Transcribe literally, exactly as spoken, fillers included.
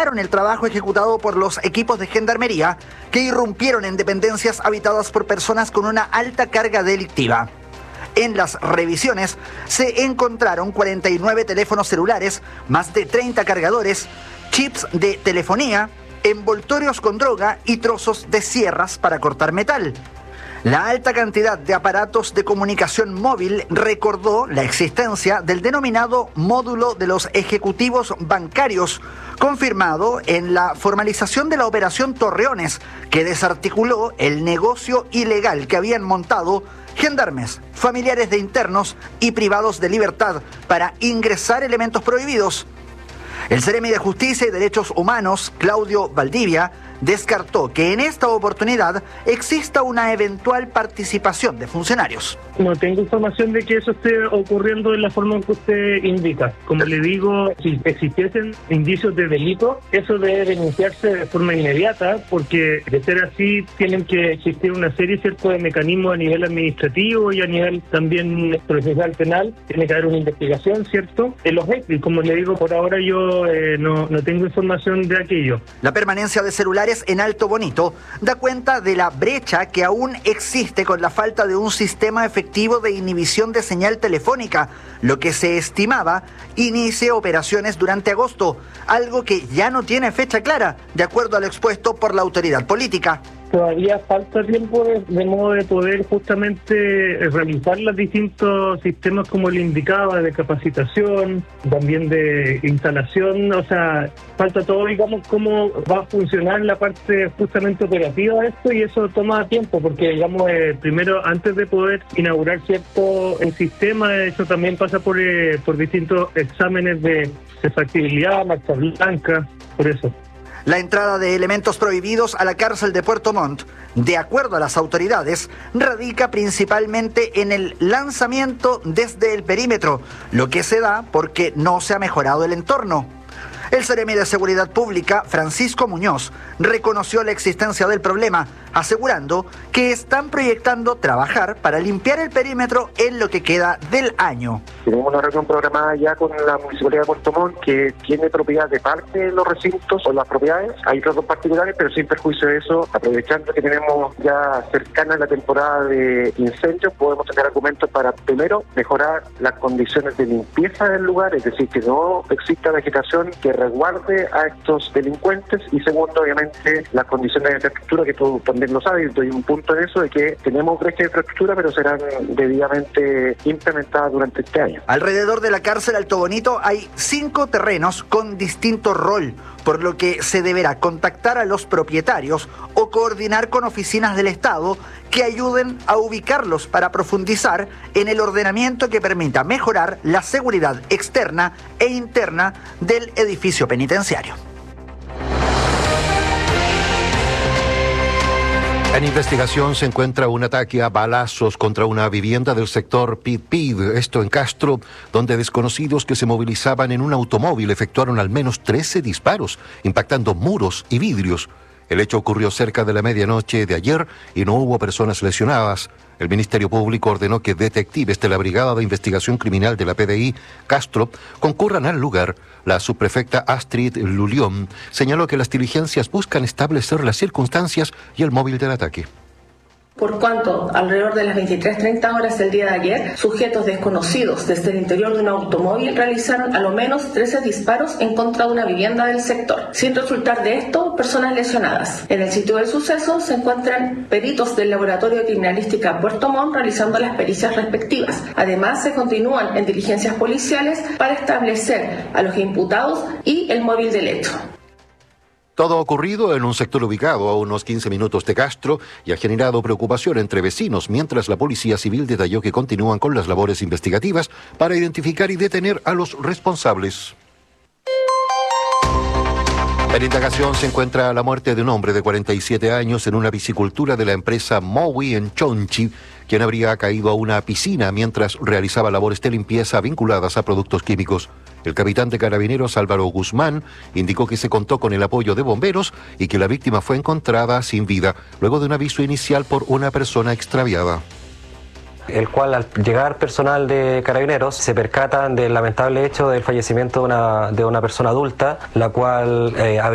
criticaron el trabajo ejecutado por los equipos de gendarmería que irrumpieron en dependencias habitadas por personas con una alta carga delictiva. En las revisiones se encontraron cuarenta y nueve teléfonos celulares, más de treinta cargadores, chips de telefonía, envoltorios con droga y trozos de sierras para cortar metal. La alta cantidad de aparatos de comunicación móvil recordó la existencia del denominado módulo de los ejecutivos bancarios, confirmado en la formalización de la operación Torreones, que desarticuló el negocio ilegal que habían montado gendarmes, familiares de internos y privados de libertad para ingresar elementos prohibidos. El Seremi de Justicia y Derechos Humanos, Claudio Valdivia, descartó que en esta oportunidad exista una eventual participación de funcionarios. No tengo información de que eso esté ocurriendo de la forma que usted indica. Como le digo, si existiesen indicios de delito, eso debe denunciarse de forma inmediata, porque de ser así tienen que existir una serie cierto de mecanismos a nivel administrativo y a nivel también procesal penal. Tiene que haber una investigación, ¿cierto? En los hechos, y como le digo, por ahora yo eh, no, no tengo información de aquello. La permanencia de celulares en Alto Bonito da cuenta de la brecha que aún existe con la falta de un sistema efectivo de inhibición de señal telefónica, lo que se estimaba inicie operaciones durante agosto, algo que ya no tiene fecha clara, de acuerdo a lo expuesto por la autoridad política. Todavía falta tiempo de, de modo de poder justamente realizar los distintos sistemas como le indicaba, de capacitación, también de instalación, o sea, falta todo, digamos, cómo va a funcionar la parte justamente operativa de esto, y eso toma tiempo, porque, digamos, eh, primero, antes de poder inaugurar cierto el sistema, eso también pasa por, eh, por distintos exámenes de, de factibilidad, marcha blanca, por eso. La entrada de elementos prohibidos a la cárcel de Puerto Montt, de acuerdo a las autoridades, radica principalmente en el lanzamiento desde el perímetro, lo que se da porque no se ha mejorado el entorno. El Seremi de Seguridad Pública, Francisco Muñoz, reconoció la existencia del problema, asegurando que están proyectando trabajar para limpiar el perímetro en lo que queda del año. Tenemos una reunión programada ya con la Municipalidad de Puerto Montt, que tiene propiedad de parte de los recintos o las propiedades. Hay otros particulares, pero sin perjuicio de eso, aprovechando que tenemos ya cercana la temporada de incendios, podemos tener argumentos para, primero, mejorar las condiciones de limpieza del lugar, es decir, que no exista vegetación que resguarde a estos delincuentes, y segundo, obviamente, las condiciones de infraestructura, que tú también lo sabes, doy un punto en eso, de que tenemos brecha de infraestructura, pero serán debidamente implementadas durante este año. Alrededor de la cárcel Alto Bonito hay cinco terrenos con distinto rol, por lo que se deberá contactar a los propietarios o coordinar con oficinas del Estado que ayuden a ubicarlos para profundizar en el ordenamiento que permita mejorar la seguridad externa e interna del edificio penitenciario. En investigación se encuentra un ataque a balazos contra una vivienda del sector Pid Pid, esto en Castro, donde desconocidos que se movilizaban en un automóvil efectuaron al menos trece disparos, impactando muros y vidrios. El hecho ocurrió cerca de la medianoche de ayer y no hubo personas lesionadas. El Ministerio Público ordenó que detectives de la Brigada de Investigación Criminal de la P D I Castro concurran al lugar. La subprefecta Astrid Lulión señaló que las diligencias buscan establecer las circunstancias y el móvil del ataque. Por cuanto, alrededor de las veintitrés treinta horas del día de ayer, sujetos desconocidos desde el interior de un automóvil realizaron a lo menos trece disparos en contra de una vivienda del sector, sin resultar de esto personas lesionadas. En el sitio del suceso se encuentran peritos del Laboratorio de Criminalística Puerto Montt realizando las pericias respectivas. Además, se continúan en diligencias policiales para establecer a los imputados y el móvil del hecho. Todo ha ocurrido en un sector ubicado a unos quince minutos de Castro y ha generado preocupación entre vecinos, mientras la Policía Civil detalló que continúan con las labores investigativas para identificar y detener a los responsables. En indagación se encuentra la muerte de un hombre de cuarenta y siete años en una piscicultura de la empresa Mowi en Chonchi, quien habría caído a una piscina mientras realizaba labores de limpieza vinculadas a productos químicos. El capitán de Carabineros Álvaro Guzmán indicó que se contó con el apoyo de bomberos y que la víctima fue encontrada sin vida luego de un aviso inicial por una persona extraviada. El cual, al llegar personal de Carabineros, se percatan del lamentable hecho del fallecimiento de una, de una persona adulta, la cual eh,